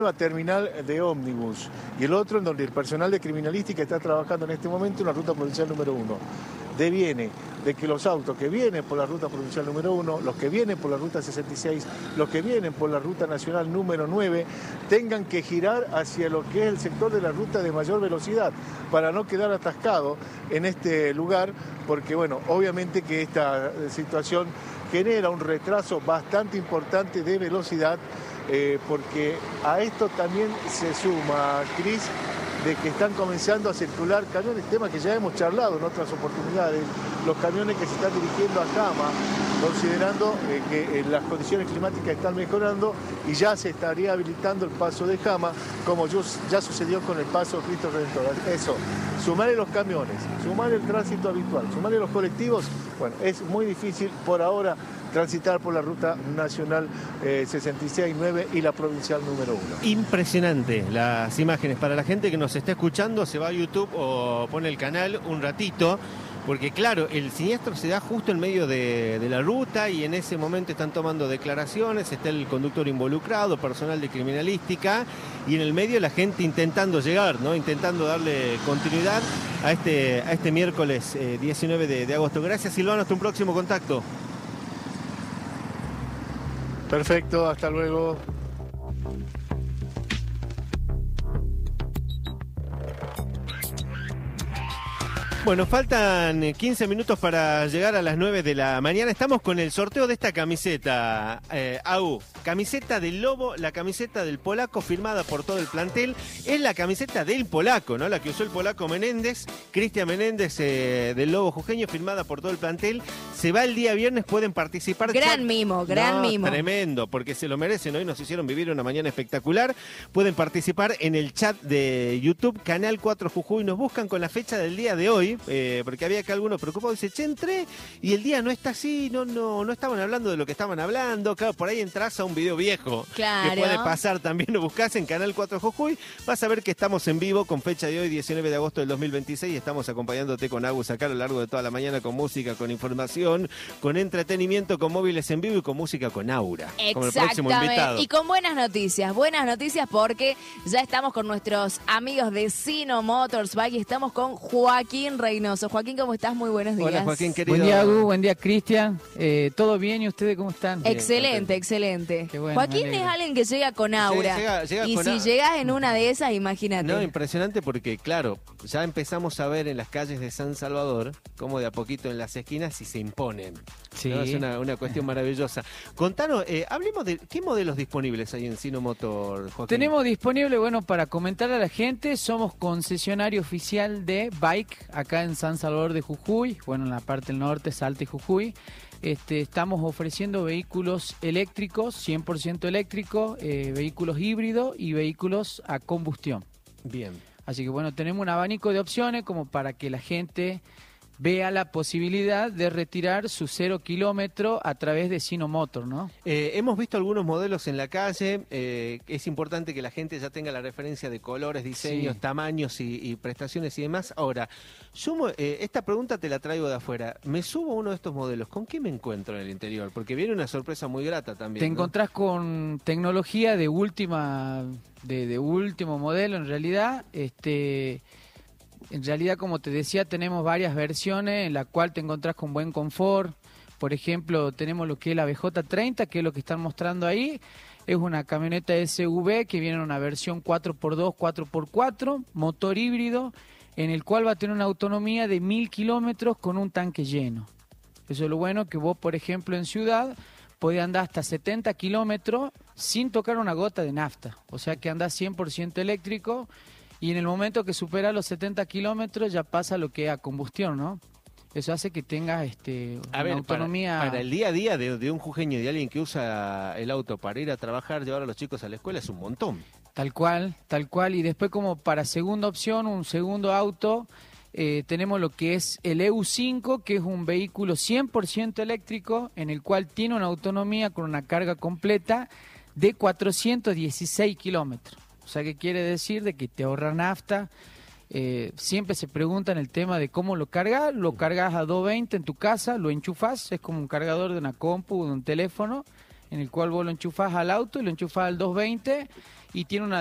nueva terminal de ómnibus y el otro en donde el personal de criminalística está trabajando en este momento en la ruta provincial número 1. Deviene de que los autos que vienen por la ruta provincial número 1, los que vienen por la ruta 66, los que vienen por la ruta nacional número 9, tengan que girar hacia lo que es el sector de la ruta de mayor velocidad para no quedar atascado en este lugar, porque bueno, obviamente que esta situación genera un retraso bastante importante de velocidad, porque a esto también se suma, Cris, de que están comenzando a circular camiones, tema que ya hemos charlado en otras oportunidades, los camiones que se están dirigiendo a Jama, considerando que las condiciones climáticas están mejorando y ya se estaría habilitando el paso de Jama, como ya sucedió con el paso Cristo Redentor. Eso, sumarle los camiones, sumarle el tránsito habitual, sumarle los colectivos, bueno, es muy difícil por ahora transitar por la ruta nacional 66-9 y la provincial número 1. Impresionante las imágenes. Para la gente que nos está escuchando, se va a YouTube o pone el canal un ratito, porque claro, el siniestro se da justo en medio de la ruta y en ese momento están tomando declaraciones, está el conductor involucrado, personal de criminalística y en el medio la gente intentando llegar, ¿no? Intentando darle continuidad a este miércoles 19 de agosto. Gracias, Silvano, hasta un próximo contacto. Perfecto, hasta luego. Bueno, faltan 15 minutos para llegar a las 9 de la mañana. Estamos con el sorteo de esta camiseta, camiseta del Lobo, la camiseta del polaco firmada por todo el plantel. Es la camiseta del polaco, ¿no? La que usó el polaco Menéndez, Cristian Menéndez del Lobo jujeño, firmada por todo el plantel. Se va el día viernes, pueden participar. Gran mimo. Tremendo, porque se lo merecen. Hoy nos hicieron vivir una mañana espectacular. Pueden participar en el chat de YouTube, Canal 4 Jujuy. Nos buscan con la fecha del día de hoy. Porque había que algunos preocupados, dice, che, entré y el día no está así, no estaban hablando de lo que estaban hablando. Claro, por ahí entras a un video viejo, claro, que puede pasar también, lo buscás en Canal 4 Jujuy, vas a ver que estamos en vivo con fecha de hoy, 19 de agosto del 2026, y estamos acompañándote con Agus acá a lo largo de toda la mañana, con música, con información, con entretenimiento, con móviles en vivo y con música con Aura, como el próximo invitado. Y con buenas noticias porque ya estamos con nuestros amigos de Sino Motorsbike y estamos con Joaquín Reynoso. Joaquín, ¿cómo estás? Muy buenos días. Hola, Joaquín, querido. Buen día, Agus. Buen día, Cristian. ¿Todo bien? ¿Y ustedes cómo están? Excelente. Qué bueno, Joaquín es alguien que llega con aura. Llega y con si llegas en una de esas, imagínate. No, impresionante porque, claro, ya empezamos a ver en las calles de San Salvador cómo de a poquito en las esquinas sí se imponen. Sí. ¿No? Es una cuestión maravillosa. Contanos, hablemos de qué modelos disponibles hay en Sino Motor, Joaquín. Tenemos disponible, bueno, para comentar a la gente, somos concesionario oficial de Bike acá en San Salvador de Jujuy, bueno, en la parte del norte, Salta y Jujuy. Estamos ofreciendo vehículos eléctricos, 100% eléctricos, vehículos híbridos y vehículos a combustión. Bien. Así que bueno, tenemos un abanico de opciones como para que la gente vea la posibilidad de retirar su 0 kilómetro a través de Sino Motor, ¿no? Hemos visto algunos modelos en la calle. Es importante que la gente ya tenga la referencia de colores, diseños, sí, tamaños y prestaciones y demás. Ahora, esta pregunta te la traigo de afuera. Me subo a uno de estos modelos. ¿Con qué me encuentro en el interior? Porque viene una sorpresa muy grata también. Te ¿no? encontrás con tecnología de última, de último modelo en realidad. En realidad, como te decía, tenemos varias versiones en la cual te encontrás con buen confort. Por ejemplo, tenemos lo que es la BJ30, que es lo que están mostrando ahí. Es una camioneta SUV que viene en una versión 4x2, 4x4, motor híbrido, en el cual va a tener una autonomía de 1000 kilómetros con un tanque lleno. Eso es lo bueno, que vos, por ejemplo, en ciudad podés andar hasta 70 kilómetros sin tocar una gota de nafta. O sea que andás 100% eléctrico. Y en el momento que supera los 70 kilómetros ya pasa lo que es a combustión, ¿no? Eso hace que tengas una autonomía... Para el día a día de un jujeño, de alguien que usa el auto para ir a trabajar, llevar a los chicos a la escuela, es un montón. Tal cual. Y después, como para segunda opción, un segundo auto, tenemos lo que es el EU5, que es un vehículo 100% eléctrico, en el cual tiene una autonomía con una carga completa de 416 kilómetros. O sea, ¿qué quiere decir? De que te ahorra nafta. Siempre se preguntan el tema de cómo lo cargas a 220 en tu casa, lo enchufas, es como un cargador de una compu, de un teléfono, en el cual vos lo enchufás al auto y lo enchufás al 220 y tiene una